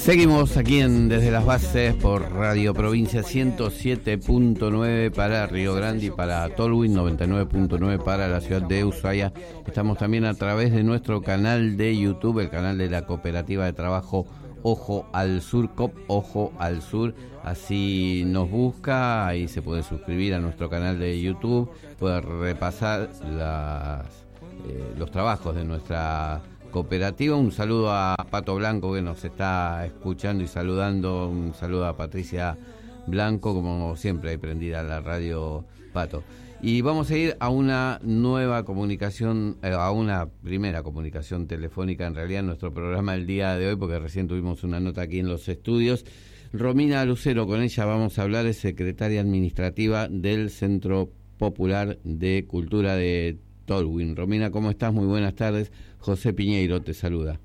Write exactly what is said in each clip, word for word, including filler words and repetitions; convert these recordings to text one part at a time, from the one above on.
Seguimos aquí en Desde las Bases por Radio Provincia ciento siete punto nueve para Río Grande y para Tolwyn, noventa y nueve punto nueve para la ciudad de Ushuaia. Estamos también a través de nuestro canal de YouTube, el canal de la Cooperativa de Trabajo Ojo al Sur, C O P Ojo al Sur. Así nos busca, ahí se puede suscribir a nuestro canal de YouTube, puede repasar las, eh, los trabajos de nuestra cooperativa. Un saludo a Pato Blanco, que nos está escuchando y saludando. Un saludo a Patricia Blanco, como siempre, ahí prendida la radio, Pato. Y vamos a ir a una nueva comunicación, eh, a una primera comunicación telefónica, en realidad, en nuestro programa del día de hoy, porque recién tuvimos una nota aquí en los estudios. Romina Lucero, con ella vamos a hablar, es secretaria administrativa del Centro Popular de Cultura de Tolwyn. Romina, ¿cómo estás? Muy buenas tardes. José Piñeiro te saluda.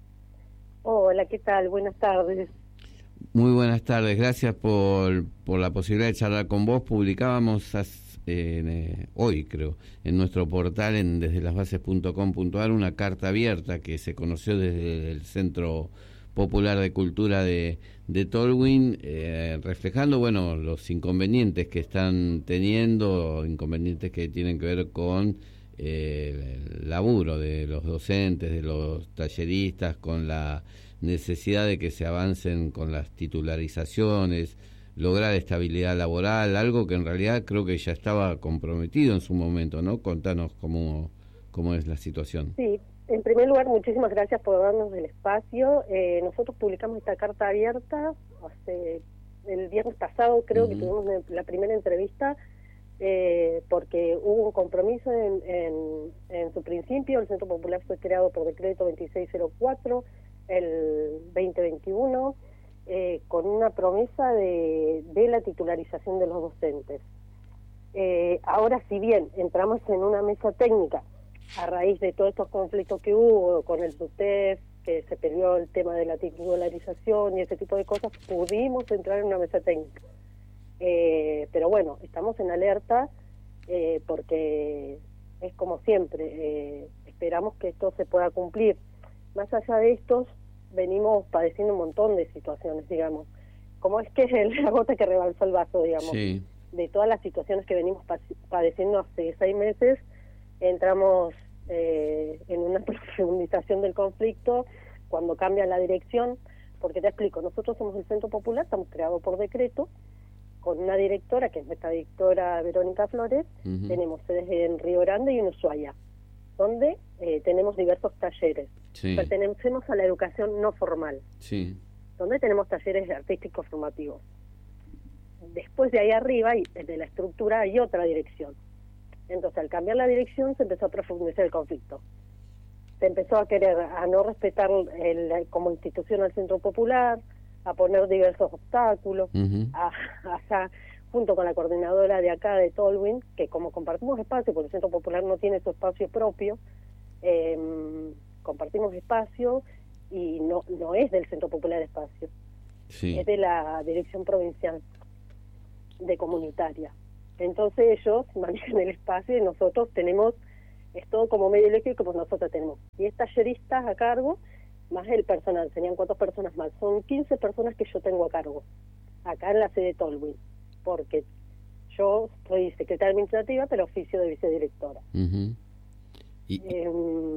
Hola, ¿qué tal? Buenas tardes. Muy buenas tardes, gracias por, por la posibilidad de charlar con vos. Publicábamos hace, eh, hoy, creo, en nuestro portal, en desde las bases punto com punto a r, una carta abierta que se conoció desde el Centro Popular de Cultura de, de Tolwyn, eh, reflejando, bueno, los inconvenientes que están teniendo, inconvenientes que tienen que ver con Eh, el laburo de los docentes, de los talleristas, con la necesidad de que se avancen con las titularizaciones, lograr estabilidad laboral, algo que en realidad creo que ya estaba comprometido en su momento, ¿no? Contanos cómo, cómo es la situación. Sí, en primer lugar, muchísimas gracias por darnos el espacio. Eh, nosotros publicamos esta carta abierta hace el viernes pasado, creo uh-huh. que tuvimos la primera entrevista. Eh, porque hubo un compromiso en, en, en su principio. El Centro Popular fue creado por decreto veintiséis cero cuatro el veinte veintiuno, eh, con una promesa de, de la titularización de los docentes. Eh, ahora, si bien entramos en una mesa técnica a raíz de todos estos conflictos que hubo con el SUTEF, que se perdió el tema de la titularización y ese tipo de cosas, pudimos entrar en una mesa técnica. Eh, pero bueno, estamos en alerta eh, porque es como siempre, eh, esperamos que esto se pueda cumplir. Más allá de estos, venimos padeciendo un montón de situaciones, digamos, como es que es el, la gota que rebalsó el vaso, digamos, sí. De todas las situaciones que venimos padeciendo hace seis meses, entramos eh, en una profundización del conflicto cuando cambia la dirección, porque te explico, nosotros somos el Centro Popular, estamos creados por decreto, con una directora, que es nuestra directora Verónica Flores. Uh-huh. Tenemos sedes en Río Grande y en Ushuaia, donde eh, tenemos diversos talleres. Sí. Pertenecemos a la educación no formal, sí. donde tenemos talleres artísticos formativos. Después de ahí arriba, y de la estructura, hay otra dirección. Entonces, al cambiar la dirección, se empezó a profundizar el conflicto. Se empezó a querer, a no respetar el, como institución al Centro Popular, a poner diversos obstáculos, uh-huh. a, a, junto con la coordinadora de acá de Tolwyn, que como compartimos espacio, porque el Centro Popular no tiene su espacio propio, eh, compartimos espacio y no no es del Centro Popular espacio, sí. es de la Dirección Provincial de Comunitaria. Entonces ellos manejan el espacio y nosotros tenemos, es todo como medio eléctrico, como nosotros tenemos diez talleristas a cargo, más el personal, serían cuatro personas más. Son quince personas que yo tengo a cargo, acá en la sede de Tolwyn, porque yo soy secretaria administrativa, pero oficio de vicedirectora. Uh-huh. ¿Y, eh,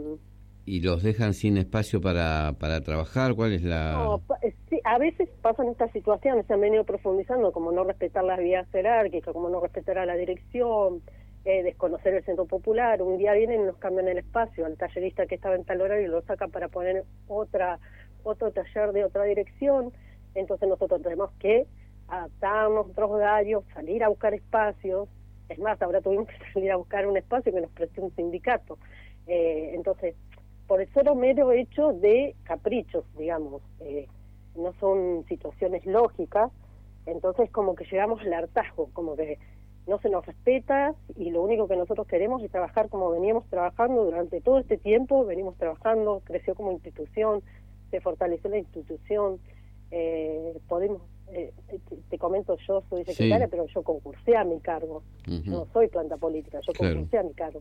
¿Y los dejan sin espacio para, para trabajar? ¿Cuál es la...? No, sí, a veces pasan estas situaciones, se han venido profundizando, como no respetar las vías jerárquicas, como no respetar a la dirección, Eh, desconocer el Centro Popular. Un día vienen y nos cambian el espacio al tallerista que estaba en tal horario y lo sacan para poner otra otro taller de otra dirección. Entonces nosotros tenemos que adaptarnos otros horarios, salir a buscar espacios. Es más, ahora tuvimos que salir a buscar un espacio que nos prestó un sindicato. Eh, entonces, por el solo mero hecho de caprichos, digamos, eh, no son situaciones lógicas, entonces como que llegamos al hartazgo, como que no se nos respeta y lo único que nosotros queremos es trabajar como veníamos trabajando durante todo este tiempo, venimos trabajando, creció como institución, se fortaleció la institución, eh, podemos, eh, te, te comento, yo soy secretaria, sí. pero yo concursé a mi cargo, uh-huh. yo no soy planta política, yo claro. concursé a mi cargo.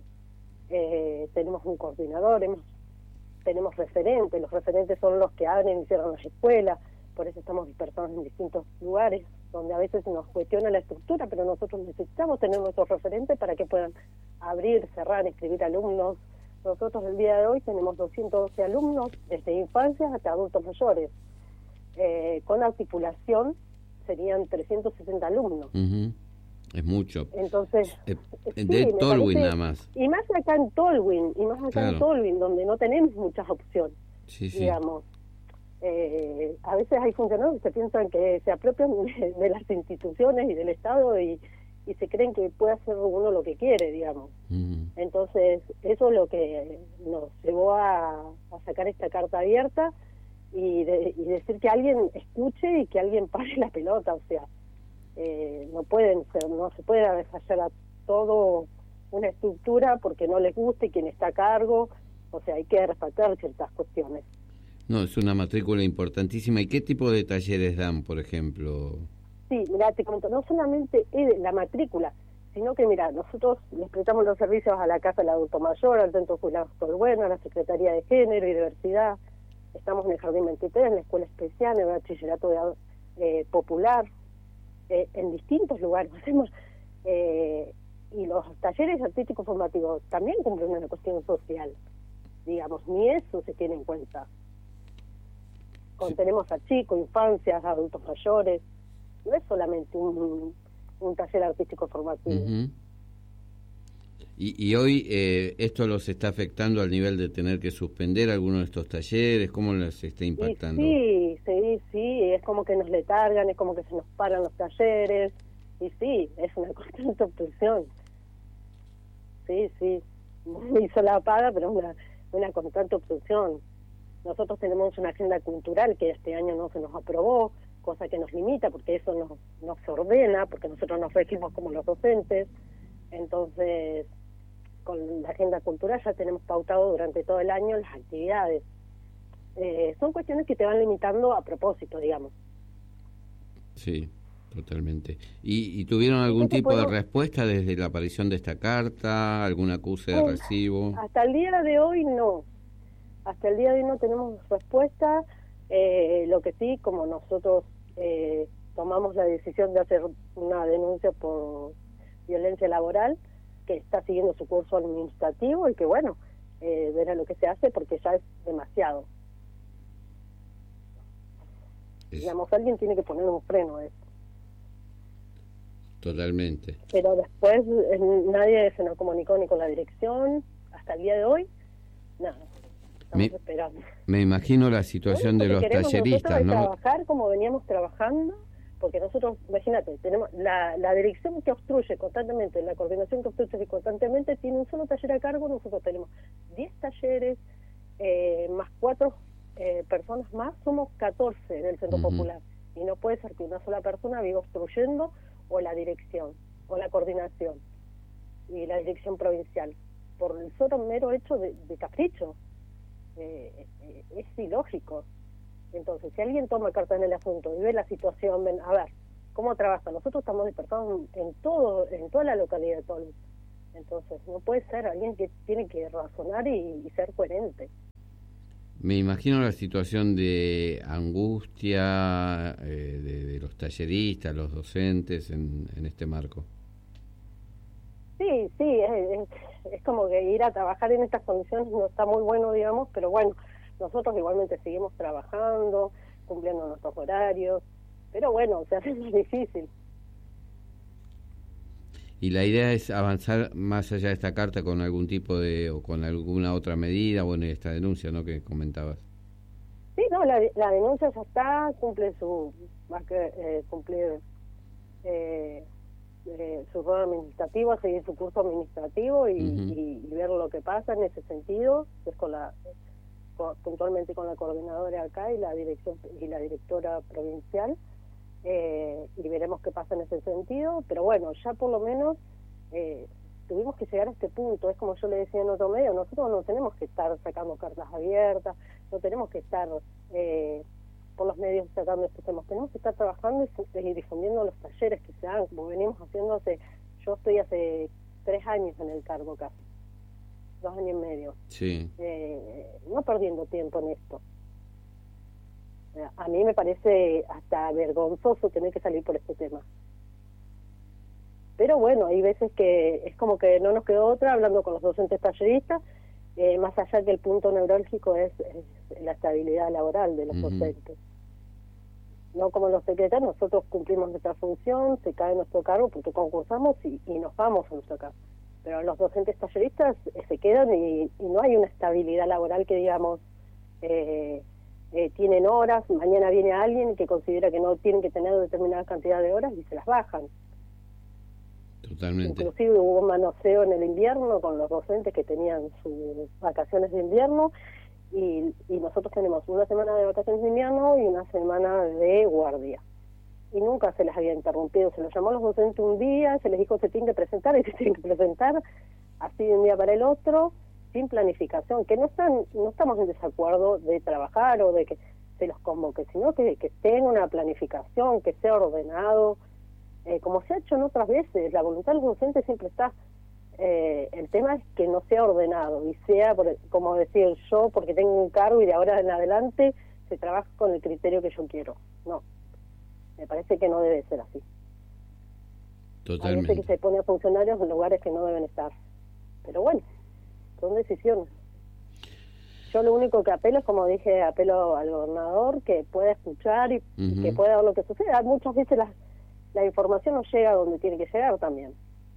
Eh, tenemos un coordinador, hemos, tenemos referentes, los referentes son los que abren y cierran las escuelas, por eso estamos dispersados en distintos lugares, donde a veces nos cuestiona la estructura, pero nosotros necesitamos tener nuestros referentes para que puedan abrir, cerrar, escribir alumnos. Nosotros el día de hoy tenemos doscientos doce alumnos, desde infancias hasta adultos mayores. Eh, con articulación serían trescientos sesenta alumnos. Uh-huh. Es mucho. Entonces, eh, sí, de Tolwyn parece, nada más. Y más acá en Tolwyn, y más acá Claro. en Tolwyn, donde no tenemos muchas opciones, Sí, sí. digamos. Eh, a veces hay funcionarios que piensan que se apropian de, de las instituciones y del Estado y, y se creen que puede hacer uno lo que quiere, digamos. Uh-huh. Entonces, eso es lo que nos llevó a, a sacar esta carta abierta y, de, y decir que alguien escuche y que alguien pare la pelota, o sea, eh, no pueden ser, no se puede deshacer a todo una estructura porque no les guste quien está a cargo, o sea, hay que respetar ciertas cuestiones. No, es una matrícula importantísima. ¿Y qué tipo de talleres dan, por ejemplo? Sí, mira, te comento, no solamente es la matrícula, sino que, mira, nosotros les prestamos los servicios a la Casa del Adulto Mayor, al Centro Jubilado Bueno, a la Secretaría de Género y Diversidad, estamos en el Jardín veintitrés, en la Escuela Especial, en el Bachillerato de, eh, Popular, eh, en distintos lugares hacemos, eh, y los talleres artísticos formativos también cumplen una cuestión social, digamos, ni eso se tiene en cuenta. Contenemos a chicos, infancias, adultos mayores, no es solamente un, un taller artístico formativo. Uh-huh. Y, y hoy eh, esto los está afectando al nivel de tener que suspender algunos de estos talleres, ¿cómo les está impactando? Y sí, sí, sí, es como que nos letargan, es como que se nos paran los talleres, y sí, es una constante obstrucción. Sí, sí, muy solapada, pero una, una constante obstrucción. Nosotros tenemos una agenda cultural que este año no se nos aprobó, cosa que nos limita porque eso nos, nos ordena, porque nosotros nos regimos como los docentes. Entonces, con la agenda cultural ya tenemos pautado durante todo el año las actividades. Eh, son cuestiones que te van limitando a propósito, digamos. Sí, totalmente. ¿Y, y tuvieron algún tipo podemos... de respuesta desde la aparición de esta carta? ¿Algún acuse de pues, recibo? Hasta el día de hoy no. Hasta el día de hoy no tenemos respuesta. Eh, lo que sí, como nosotros eh, tomamos la decisión de hacer una denuncia por violencia laboral, que está siguiendo su curso administrativo y que, bueno, eh, verá lo que se hace porque ya es demasiado. Es... Digamos, alguien tiene que poner un freno a esto. Totalmente. Pero después eh, nadie se nos comunicó ni con la dirección, hasta el día de hoy, nada. Estamos me, esperando. Me imagino la situación de los talleristas, ¿no? Trabajar como veníamos trabajando, porque nosotros, imagínate, tenemos la, la dirección que obstruye constantemente, la coordinación que obstruye constantemente, tiene un solo taller a cargo, nosotros tenemos diez talleres, eh, más cuatro eh, personas más, somos catorce en el Centro uh-huh. Popular, y no puede ser que una sola persona viva obstruyendo, o la dirección, o la coordinación, y la dirección provincial, por el solo mero hecho de, de capricho. Eh, eh, es ilógico. Entonces, si alguien toma carta en el asunto y ve la situación, ven, a ver, ¿cómo trabaja? Nosotros estamos dispersados en, en todo, en toda la localidad de Tolwyn. Entonces, no puede ser alguien que tiene que razonar y, y ser coherente. Me imagino la situación de angustia eh, de, de los talleristas, los docentes en, en este marco. Sí, sí, es, es, es como que ir a trabajar en estas condiciones no está muy bueno, digamos, pero bueno, nosotros igualmente seguimos trabajando, cumpliendo nuestros horarios, pero bueno, se hace más difícil. ¿Y la idea es avanzar más allá de esta carta con algún tipo de, o con alguna otra medida, bueno, y esta denuncia, ¿no?, que comentabas? Sí, no, la, la denuncia ya está, cumple su, va a eh, cumplir eh, eh, su rol administrativo, seguir su curso administrativo y, uh-huh. y, y ver lo que pasa en ese sentido, es con la con, puntualmente con la coordinadora acá y la dirección y la directora provincial. Eh, y veremos qué pasa en ese sentido, pero bueno, ya por lo menos eh, tuvimos que llegar a este punto. Es como yo le decía en otro medio, nosotros no tenemos que estar sacando cartas abiertas, no tenemos que estar eh, por los medios sacando estos temas, tenemos que estar trabajando y, y difundiendo los talleres que se dan, como venimos haciendo hace, yo estoy hace tres años en el cargo casi, dos años y medio, sí. eh, no perdiendo tiempo en esto. A mí me parece hasta vergonzoso tener que salir por este tema. Pero bueno, hay veces que es como que no nos quedó otra, hablando con los docentes talleristas, eh, más allá que el punto neurálgico es, es la estabilidad laboral de los uh-huh. docentes. No como los secretarios, nosotros cumplimos nuestra función, se cae nuestro cargo porque concursamos y, y nos vamos a nuestro cargo. Pero los docentes talleristas eh, se quedan y, y no hay una estabilidad laboral que digamos... Eh, Eh, tienen horas, mañana viene alguien que considera que no tienen que tener determinada cantidad de horas y se las bajan. Totalmente. Inclusive hubo un manoseo en el invierno con los docentes que tenían sus vacaciones de invierno y, y nosotros tenemos una semana de vacaciones de invierno y una semana de guardia. Y nunca se les había interrumpido, se los llamó a los docentes un día, se les dijo se tienen que presentar y se tienen que presentar así de un día para el otro, sin planificación, que no están, no estamos en desacuerdo de trabajar o de que se los convoque, sino que, que tenga una planificación, que sea ordenado, eh, como se ha hecho en otras veces. La voluntad del docente siempre está, eh, el tema es que no sea ordenado y sea, por, como decir yo, porque tengo un cargo y de ahora en adelante se trabaja con el criterio que yo quiero. No, me parece que no debe ser así. Totalmente. Hay veces que se pone a funcionarios en lugares que no deben estar, pero bueno, son decisiones. Yo lo único que apelo es, como dije, apelo al gobernador, que pueda escuchar y, uh-huh. y que pueda ver lo que sucede. Muchas veces la, la información no llega a donde tiene que llegar también.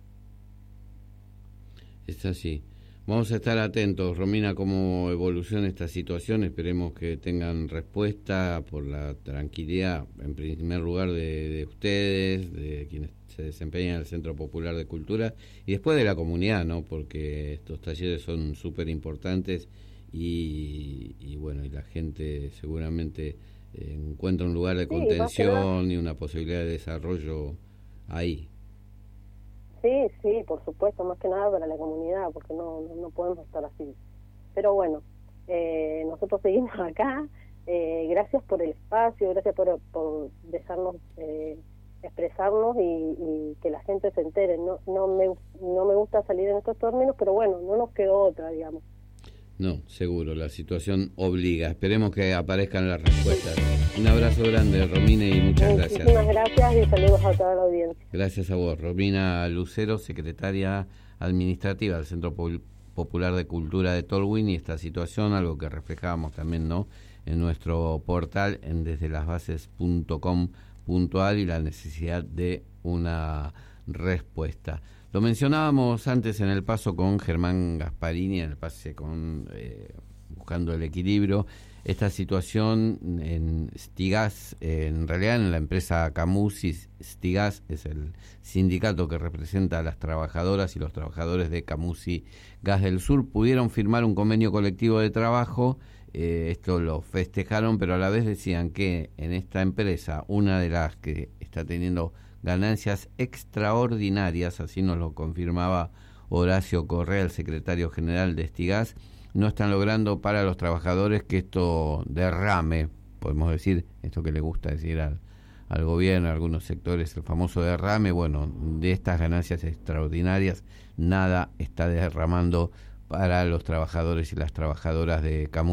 Es así. Vamos a estar atentos, Romina, cómo evoluciona esta situación. Esperemos que tengan respuesta por la tranquilidad, en primer lugar, de, de ustedes, de quienes se desempeñan en el Centro Popular de Cultura y después de la comunidad, ¿no? Porque estos talleres son súper importantes y, y bueno, y la gente seguramente eh, encuentra un lugar de sí, contención y una posibilidad de desarrollo ahí. Sí, sí, por supuesto, más que nada para la comunidad, porque no, no, no podemos estar así. Pero bueno, eh, nosotros seguimos acá, eh, gracias por el espacio, gracias por, por dejarnos eh, expresarnos y, y que la gente se entere. No, no, me, no me gusta salir en estos términos, pero bueno, no nos quedó otra, digamos. No, seguro, la situación obliga. Esperemos que aparezcan las respuestas. Un abrazo grande, Romina, y muchas gracias. Muchísimas gracias y saludos a toda la audiencia. Gracias a vos, Romina Lucero, secretaria administrativa del Centro Popular de Cultura de Tolwyn, y esta situación, algo que reflejábamos también, ¿no?, en nuestro portal en desde las bases punto com punto a r, y la necesidad de una respuesta. Lo mencionábamos antes en el paso con Germán Gasparini, en el pase con eh, Buscando el Equilibrio, esta situación en Stigas, en realidad en la empresa Camusi. Stigas es el sindicato que representa a las trabajadoras y los trabajadores de Camusi Gas del Sur. Pudieron firmar un convenio colectivo de trabajo, eh, esto lo festejaron, pero a la vez decían que en esta empresa, una de las que está teniendo ganancias extraordinarias, así nos lo confirmaba Horacio Correa, el secretario general de Stigas, no están logrando para los trabajadores que esto derrame, podemos decir, esto que le gusta decir al, al gobierno, a algunos sectores, el famoso derrame. Bueno, de estas ganancias extraordinarias, nada está derramando para los trabajadores y las trabajadoras de Camus.